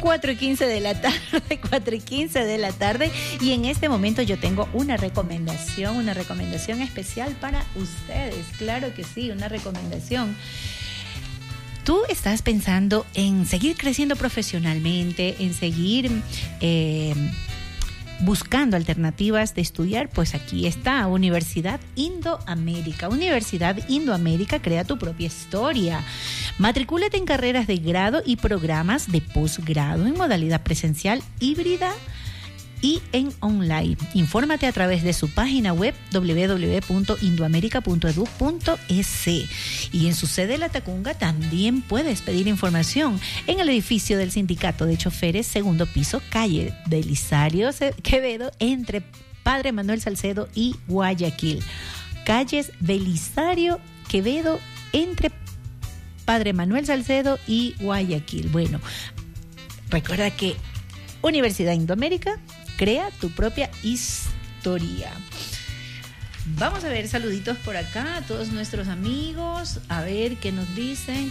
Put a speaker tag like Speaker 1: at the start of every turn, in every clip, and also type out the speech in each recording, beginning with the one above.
Speaker 1: 4:15 de la tarde, 4:15 de la tarde. Y en este momento yo tengo una recomendación especial para ustedes. Claro que sí, una recomendación. Tú estás pensando en seguir creciendo profesionalmente, en seguir buscando alternativas de estudiar, pues aquí está Universidad Indoamérica. Universidad Indoamérica crea tu propia historia. Matricúlate en carreras de grado y programas de posgrado en modalidad presencial, híbrida y en online. Infórmate a través de su página web www.indoamerica.edu.es y en su sede La Tacunga también puedes pedir información en el edificio del Sindicato de Choferes, segundo piso, calle Belisario Quevedo, entre Padre Manuel Salcedo y Guayaquil. Calles Belisario Quevedo, entre Padre Manuel Salcedo y Guayaquil. Bueno, recuerda que Universidad Indoamérica crea tu propia historia. Vamos a ver saluditos por acá a todos nuestros amigos. A ver qué nos dicen.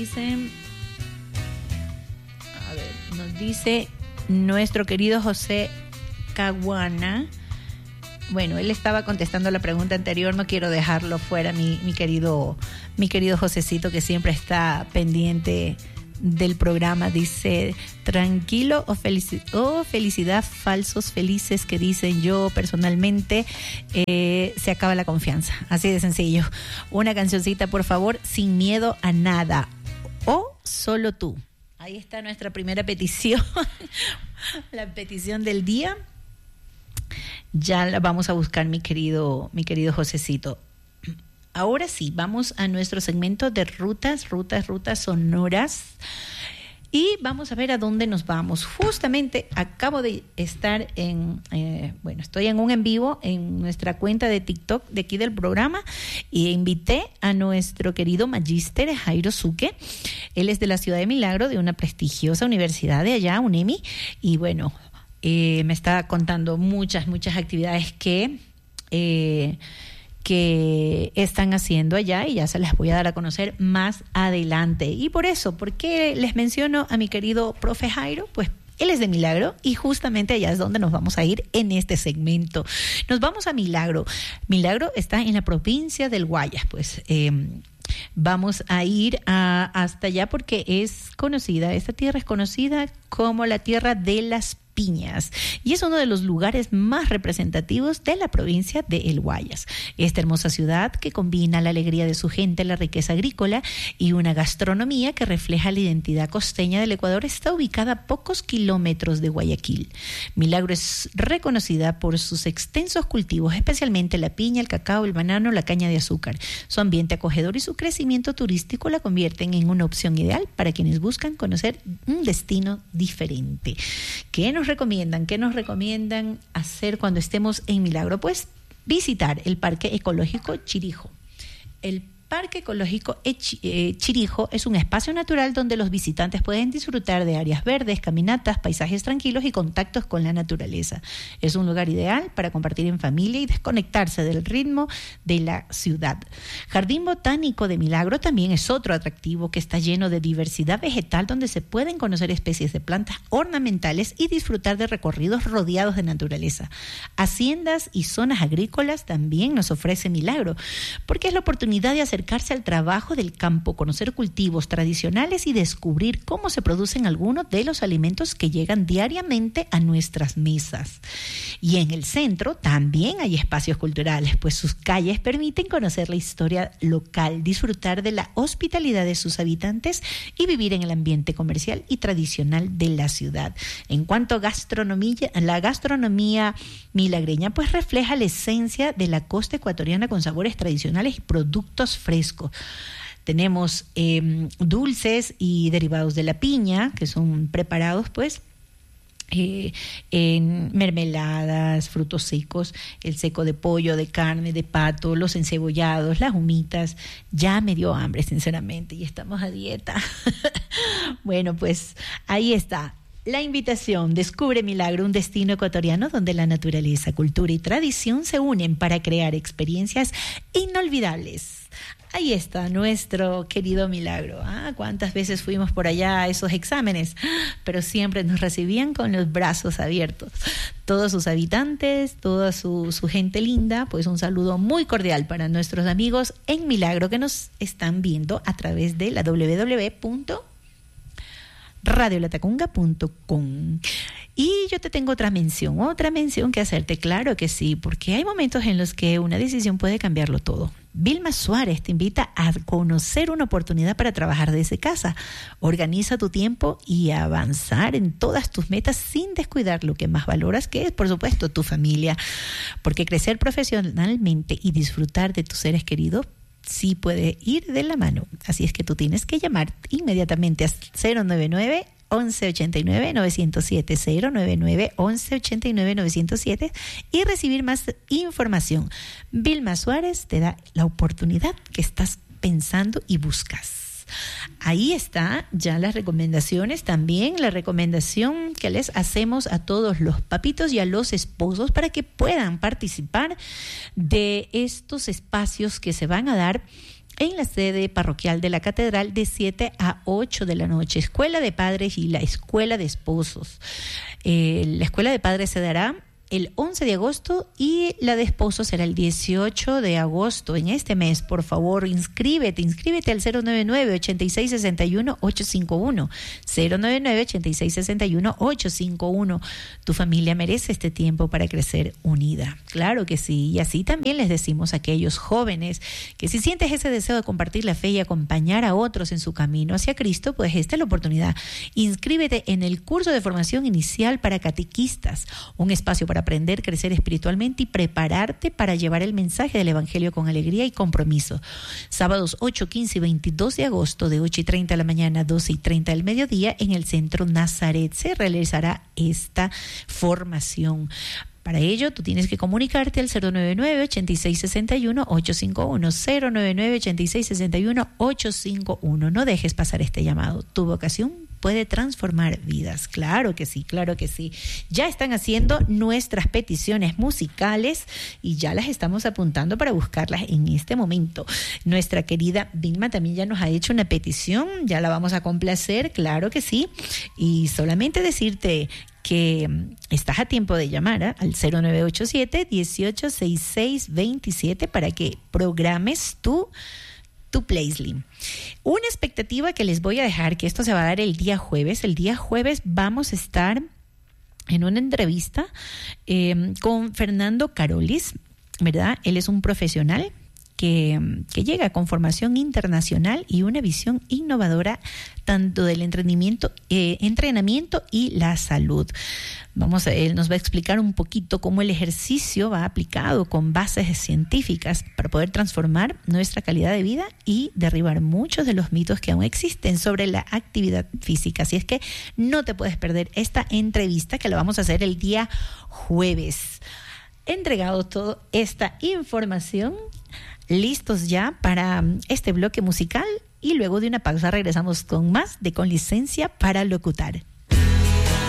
Speaker 1: A ver, nos dice nuestro querido José Caguana. Bueno, él estaba contestando la pregunta anterior. No quiero dejarlo fuera, mi querido Josecito, que siempre está pendiente del programa. Dice: tranquilo o felicidad, falsos felices que dicen yo personalmente, se acaba la confianza, así de sencillo. Una cancioncita por favor, Sin Miedo a Nada o Solo Tú. Ahí está nuestra primera petición. La petición del día ya la vamos a buscar, mi querido Josecito. Ahora sí, vamos a nuestro segmento de rutas sonoras y vamos a ver a dónde nos vamos. Justamente acabo de estar estoy en un en vivo en nuestra cuenta de TikTok de aquí del programa y invité a nuestro querido magíster Jairo Suque. Él es de la Ciudad de Milagro, de una prestigiosa universidad de allá, UNEMI, y bueno, me está contando muchas actividades que están haciendo allá y ya se las voy a dar a conocer más adelante. Y por qué les menciono a mi querido profe Jairo? Pues él es de Milagro y justamente allá es donde nos vamos a ir en este segmento. Nos vamos a Milagro. Milagro está en la provincia del Guayas, pues vamos a ir hasta allá porque esta tierra es conocida como la tierra de las piñas y es uno de los lugares más representativos de la provincia de El Guayas. Esta hermosa ciudad que combina la alegría de su gente, la riqueza agrícola y una gastronomía que refleja la identidad costeña del Ecuador está ubicada a pocos kilómetros de Guayaquil. Milagro es reconocida por sus extensos cultivos, especialmente la piña, el cacao, el banano, la caña de azúcar. Su ambiente acogedor y su crecimiento turístico la convierten en una opción ideal para quienes buscan conocer un destino diferente. ¿Qué nos recomiendan hacer cuando estemos en Milagro? Pues visitar el Parque Ecológico Chirijo. El Parque Ecológico Chirijo es un espacio natural donde los visitantes pueden disfrutar de áreas verdes, caminatas, paisajes tranquilos y contactos con la naturaleza. Es un lugar ideal para compartir en familia y desconectarse del ritmo de la ciudad. Jardín Botánico de Milagro también es otro atractivo que está lleno de diversidad vegetal donde se pueden conocer especies de plantas ornamentales y disfrutar de recorridos rodeados de naturaleza. Haciendas y zonas agrícolas también nos ofrece Milagro, porque es la oportunidad de acercarse al trabajo del campo, conocer cultivos tradicionales y descubrir cómo se producen algunos de los alimentos que llegan diariamente a nuestras mesas. Y en el centro también hay espacios culturales, pues sus calles permiten conocer la historia local, disfrutar de la hospitalidad de sus habitantes y vivir en el ambiente comercial y tradicional de la ciudad. En cuanto a gastronomía, la gastronomía milagreña pues refleja la esencia de la costa ecuatoriana con sabores tradicionales y productos frescos. Tenemos dulces y derivados de la piña que son preparados pues en mermeladas, frutos secos, el seco de pollo, de carne, de pato, los encebollados, las humitas. Ya me dio hambre, sinceramente, y estamos a dieta. Bueno, pues ahí está. La invitación, descubre Milagro, un destino ecuatoriano donde la naturaleza, cultura y tradición se unen para crear experiencias inolvidables. Ahí está nuestro querido Milagro. ¿Cuántas veces fuimos por allá a esos exámenes? Pero siempre nos recibían con los brazos abiertos. Todos sus habitantes, toda su gente linda, pues un saludo muy cordial para nuestros amigos en Milagro que nos están viendo a través de la www.radiolatacunga.com. Y yo te tengo otra mención que hacerte, claro que sí, porque hay momentos en los que una decisión puede cambiarlo todo. Vilma Suárez te invita a conocer una oportunidad para trabajar desde casa. Organiza tu tiempo y avanzar en todas tus metas sin descuidar lo que más valoras, que es, por supuesto, tu familia. Porque crecer profesionalmente y disfrutar de tus seres queridos sí puede ir de la mano. Así es que tú tienes que llamar inmediatamente a 099 1189 907 099 1189 907 y recibir más información. Vilma Suárez te da la oportunidad que estás pensando y buscas. Ahí está ya las recomendaciones, también la recomendación que les hacemos a todos los papitos y a los esposos para que puedan participar de estos espacios que se van a dar en la sede parroquial de la catedral de 7 a 8 de la noche. Escuela de Padres y la Escuela de Esposos. La Escuela de Padres se dará el 11 de agosto y la de esposos será el 18 de agosto. En este mes, por favor, inscríbete al 099-8661-851. 099-8661-851. Tu familia merece este tiempo para crecer unida. Claro que sí. Y así también les decimos a aquellos jóvenes que si sientes ese deseo de compartir la fe y acompañar a otros en su camino hacia Cristo, pues esta es la oportunidad. Inscríbete en el curso de formación inicial para catequistas, un espacio para aprender, crecer espiritualmente y prepararte para llevar el mensaje del Evangelio con alegría y compromiso. Sábados 8, 15 y 22 de agosto de 8:30 de la mañana a 12:30 del mediodía en el Centro Nazaret se realizará esta formación. Para ello, tú tienes que comunicarte al 099-8661-851, 099-8661-851. No dejes pasar este llamado. Tu vocación puede transformar vidas. Claro que sí, claro que sí. Ya están haciendo nuestras peticiones musicales y ya las estamos apuntando para buscarlas en este momento. Nuestra querida Vilma también ya nos ha hecho una petición, ya la vamos a complacer, claro que sí. Y solamente decirte que estás a tiempo de llamar al 0987-186627 para que programes tu playlist. Una expectativa que les voy a dejar, que esto se va a dar el día jueves. El día jueves vamos a estar en una entrevista con Fernando Carolis, ¿verdad? Él es un profesional que llega con formación internacional y una visión innovadora tanto del entrenamiento y la salud. Él nos va a explicar un poquito cómo el ejercicio va aplicado con bases científicas para poder transformar nuestra calidad de vida y derribar muchos de los mitos que aún existen sobre la actividad física. Así es que no te puedes perder esta entrevista que la vamos a hacer el día jueves. Entregado toda esta información, listos ya para este bloque musical y luego de una pausa regresamos con más de Con Licencia para Locutar.